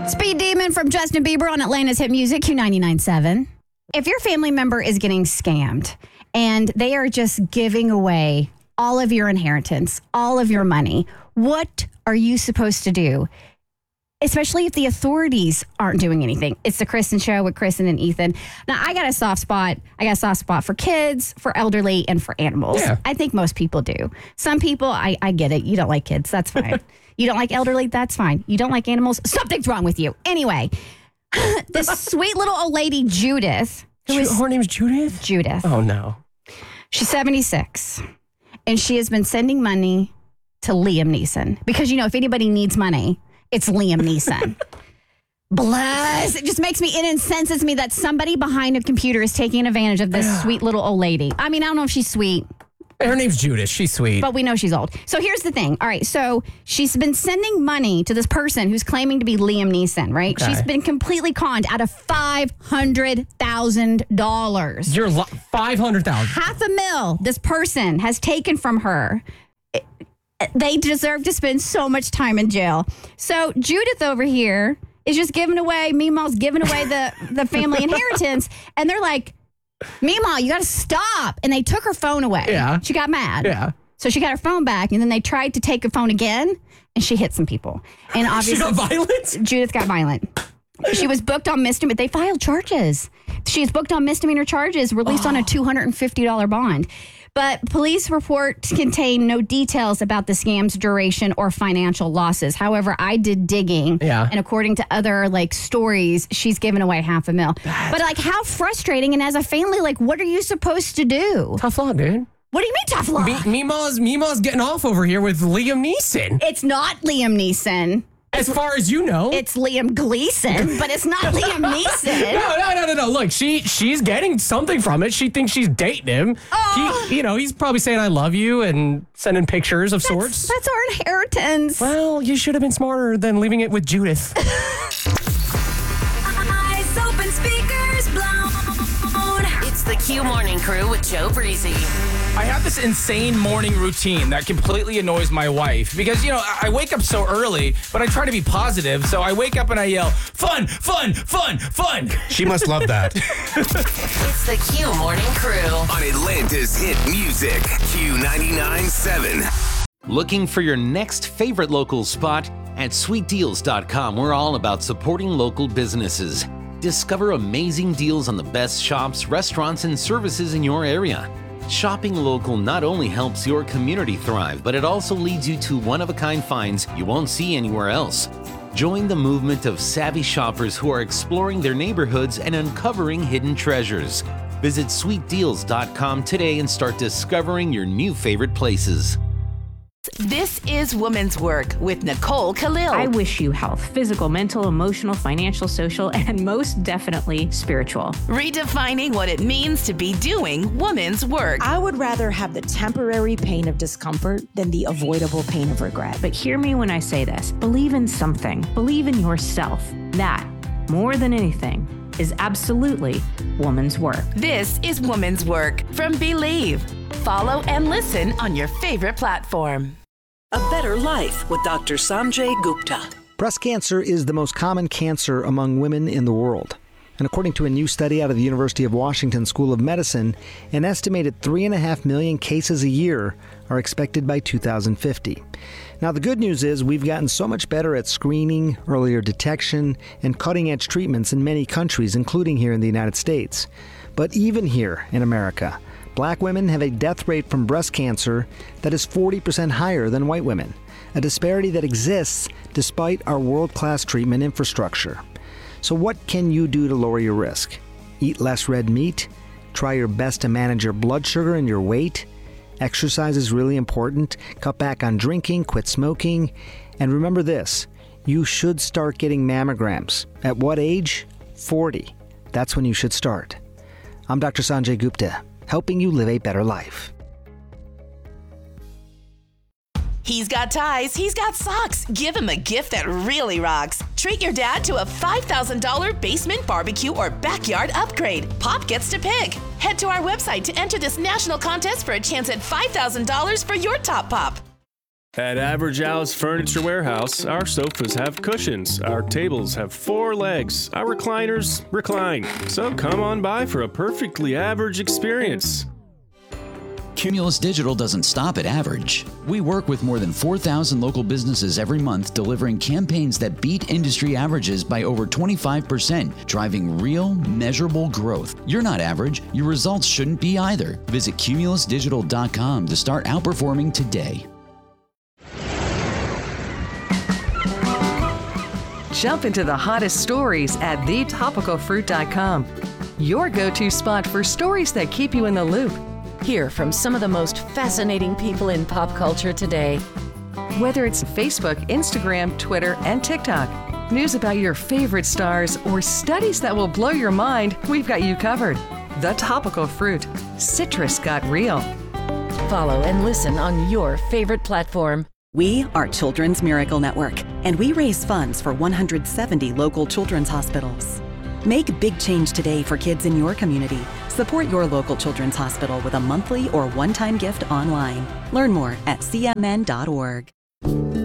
Speed Demon from Justin Bieber on Atlanta's Hit Music, Q99.7. If your family member is getting scammed and they are just giving away all of your inheritance, all of your money, what are you supposed to do? Especially if the authorities aren't doing anything. It's the Kristen Show with Kristen and Ethan. Now, I got a soft spot. I got a soft spot for kids, for elderly, and for animals. Yeah. I think most people do. Some people, I get it. You don't like kids. That's fine. You don't like elderly. That's fine. You don't like animals. Something's wrong with you. Anyway, this sweet little old lady, Judith. Her name's Judith? Judith. Oh, no. She's 76. And she has been sending money to Liam Neeson. Because, you know, if anybody needs money, it's Liam Neeson. Bless. It just makes me, it incenses me that somebody behind a computer is taking advantage of this sweet little old lady. I mean, I don't know if she's sweet. Her name's Judith. She's sweet. But we know she's old. So here's the thing. All right. So she's been sending money to this person who's claiming to be Liam Neeson, right? Okay. She's been completely conned out of $500,000. You're $500,000. $500,000 this person has taken from her. They deserve to spend so much time in jail. So Judith over here is just giving away, Meemaw's giving away the family inheritance. And they're like, Meemaw, you got to stop. And they took her phone away. Yeah. She got mad. Yeah. So she got her phone back. And then they tried to take her phone again. And she hit some people. And obviously, She got violent? Judith got violent. She was booked on misdemeanor. They filed charges. She's booked on misdemeanor charges, released on a $250 bond. But police reports contain no details about the scam's duration or financial losses. However, I did digging. Yeah. And according to other stories, she's given away $500,000. But how frustrating. And as a family, what are you supposed to do? Tough luck, dude. What do you mean tough luck? Meemaw's getting off over here with Liam Neeson. It's not Liam Neeson. As far as you know. It's Liam Gleason, but it's not Liam Neeson. No. Look, she's getting something from it. She thinks she's dating him. Oh. He's probably saying I love you and sending pictures of sorts. That's our inheritance. Well, you should have been smarter than leaving it with Judith. Eyes open, speakers blown. It's the Q Morning Crew with Joe Breezy. I have this insane morning routine that completely annoys my wife because, I wake up so early, but I try to be positive. So I wake up and I yell, fun, fun, fun, fun. She must love that. It's the Q Morning Crew. On Atlanta's Hit Music, Q99.7. Looking for your next favorite local spot? At sweetdeals.com, we're all about supporting local businesses. Discover amazing deals on the best shops, restaurants, and services in your area. Shopping local not only helps your community thrive, but it also leads you to one-of-a-kind finds you won't see anywhere else. Join the movement of savvy shoppers who are exploring their neighborhoods and uncovering hidden treasures. Visit sweetdeals.com today and start discovering your new favorite places. This is Women's Work with Nicole Khalil. I wish you health, physical, mental, emotional, financial, social, and most definitely spiritual. Redefining what it means to be doing women's work. I would rather have the temporary pain of discomfort than the avoidable pain of regret. But hear me when I say this. Believe in something. Believe in yourself. That, more than anything, is absolutely woman's work. This is Women's Work from Believe. Follow and listen on your favorite platform. A Better Life with Dr. Sanjay Gupta. Breast cancer is the most common cancer among women in the world. And according to a new study out of the University of Washington School of Medicine, an estimated 3.5 million cases a year are expected by 2050. Now, the good news is we've gotten so much better at screening, earlier detection, and cutting-edge treatments in many countries, including here in the United States. But even here in America, Black women have a death rate from breast cancer that is 40% higher than white women, a disparity that exists despite our world-class treatment infrastructure. So what can you do to lower your risk? Eat less red meat? Try your best to manage your blood sugar and your weight? Exercise is really important. Cut back on drinking, quit smoking. And remember this, you should start getting mammograms. At what age? 40. That's when you should start. I'm Dr. Sanjay Gupta, helping you live a better life. He's got ties, he's got socks. Give him a gift that really rocks. Treat your dad to a $5,000 basement barbecue or backyard upgrade. Pop gets to pick. Head to our website to enter this national contest for a chance at $5,000 for your top pop. At Average Al's Furniture Warehouse, our sofas have cushions, our tables have 4 legs, our recliners recline. So come on by for a perfectly average experience. Cumulus Digital doesn't stop at average. We work with more than 4,000 local businesses every month, delivering campaigns that beat industry averages by over 25%, driving real, measurable growth. You're not average. Your results shouldn't be either. Visit cumulusdigital.com to start outperforming today. Jump into the hottest stories at thetopicalfruit.com. Your go-to spot for stories that keep you in the loop. Hear from some of the most fascinating people in pop culture today. Whether it's Facebook, Instagram, Twitter, and TikTok, news about your favorite stars, or studies that will blow your mind, we've got you covered. The Topical Fruit. Citrus got real. Follow and listen on your favorite platform. We are Children's Miracle Network, and we raise funds for 170 local children's hospitals. Make big change today for kids in your community. Support your local children's hospital with a monthly or one-time gift online. Learn more at cmn.org.